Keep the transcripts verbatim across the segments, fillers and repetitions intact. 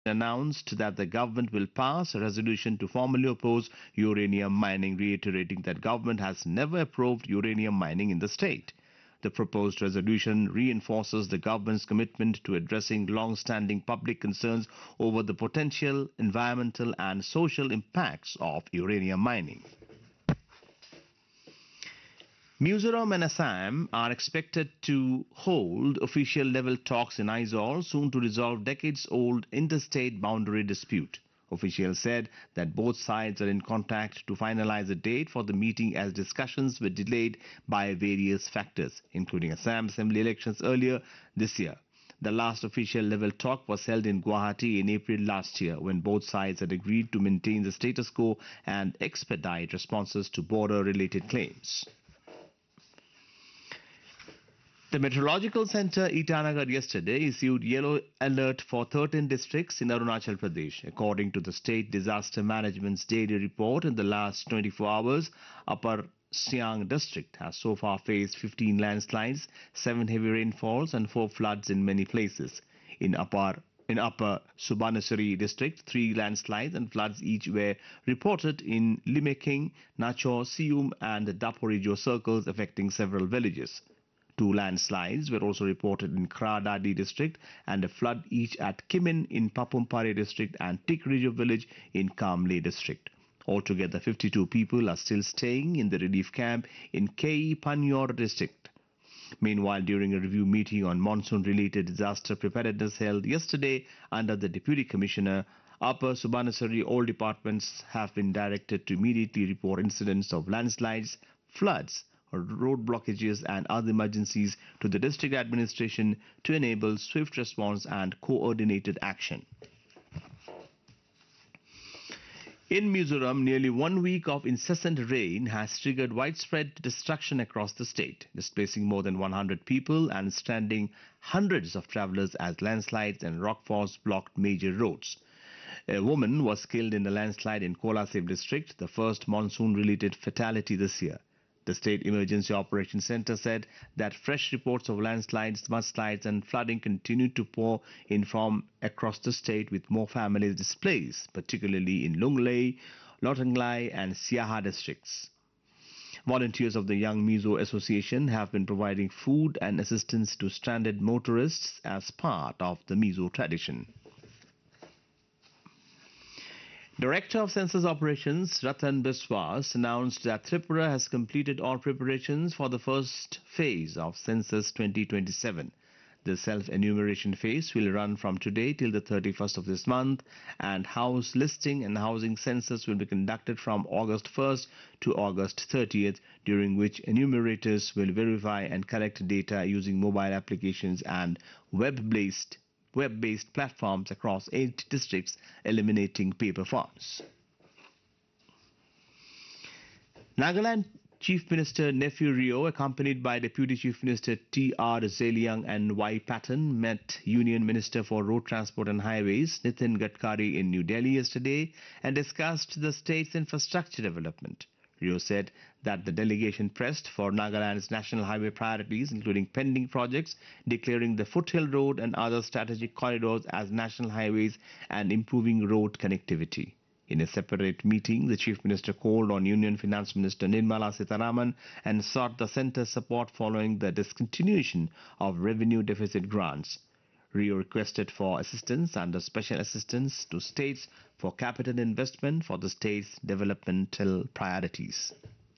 announced that the government will pass a resolution to formally oppose uranium mining, reiterating that government has never approved uranium mining in the state. The proposed resolution reinforces the government's commitment to addressing long-standing public concerns over the potential environmental and social impacts of uranium mining. Mizoram and Assam are expected to hold official level talks in Aizawl soon to resolve decades-old interstate boundary dispute. Officials said that both sides are in contact to finalize a date for the meeting as discussions were delayed by various factors, including Assam Assembly elections earlier this year. The last official level talk was held in Guwahati in April last year when both sides had agreed to maintain the status quo and expedite responses to border-related claims. The Meteorological Center Itanagar yesterday issued yellow alert for thirteen districts in Arunachal Pradesh. According to the State Disaster Management's daily report, in the last twenty-four hours, Upper Siang district has so far faced fifteen landslides, seven heavy rainfalls and four floods in many places. In Upper in Upper Subanasiri district, three landslides and floods each were reported in Limeking, Nachor, Sium and Daporijo circles affecting several villages. Two landslides were also reported in Kradadi district and a flood each at Kimin in Papumpare district and Tikrijo village in Kamle district. Altogether, fifty-two people are still staying in the relief camp in Kei Panyor district. Meanwhile, during a review meeting on monsoon-related disaster preparedness held yesterday under the Deputy Commissioner, Upper Subanasari, all departments have been directed to immediately report incidents of landslides, floods, road blockages and other emergencies to the district administration to enable swift response and coordinated action. In Mizoram, nearly one week of incessant rain has triggered widespread destruction across the state, displacing more than one hundred people and stranding hundreds of travelers as landslides and rockfalls blocked major roads. A woman was killed in a landslide in Kolasib district, the first monsoon-related fatality this year. The State Emergency Operations Center said that fresh reports of landslides, mudslides and flooding continued to pour in from across the state with more families displaced, particularly in Lunglei, Lotanglai and Siaha districts. Volunteers of the Young Mizo Association have been providing food and assistance to stranded motorists as part of the Mizo tradition. Director of Census Operations Ratan Biswas announced that Tripura has completed all preparations for the first phase of Census twenty twenty-seven. The self-enumeration phase will run from today till the thirty-first of this month, and house listing and housing census will be conducted from August first to August thirtieth, during which enumerators will verify and collect data using mobile applications and web-based web-based platforms across eight districts, eliminating paper forms. Nagaland Chief Minister Nephew Rio, accompanied by Deputy Chief Minister T R Zeliang and Y Patton, met Union Minister for Road Transport and Highways Nitin Gadkari in New Delhi yesterday and discussed the state's infrastructure development. Rio said that the delegation pressed for Nagaland's national highway priorities, including pending projects, declaring the Foothill Road and other strategic corridors as national highways and improving road connectivity. In a separate meeting, the Chief Minister called on Union Finance Minister Nirmala Sitharaman and sought the centre's support following the discontinuation of revenue deficit grants. Rio requested for assistance under special assistance to states for capital investment for the state's developmental priorities.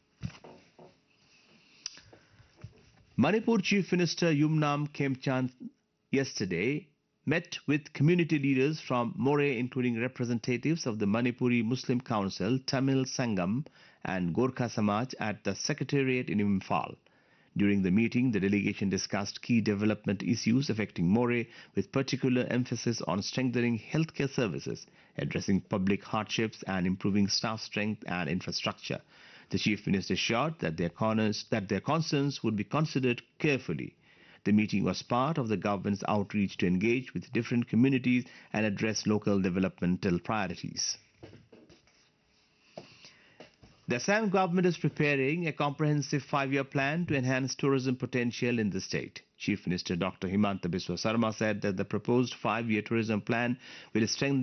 Manipur Chief Minister Yumnam Khemchand yesterday met with community leaders from More, including representatives of the Manipuri Muslim Council, Tamil Sangam and Gorkha Samaj at the Secretariat in Imphal. During the meeting, the delegation discussed key development issues affecting More, with particular emphasis on strengthening healthcare services, addressing public hardships and improving staff strength and infrastructure. The Chief Minister assured that their, corners, that their concerns would be considered carefully. The meeting was part of the government's outreach to engage with different communities and address local developmental priorities. The Assam government is preparing a comprehensive five-year plan to enhance tourism potential in the state. Chief Minister Doctor Himanta Biswa Sarma said that the proposed five-year tourism plan will strengthen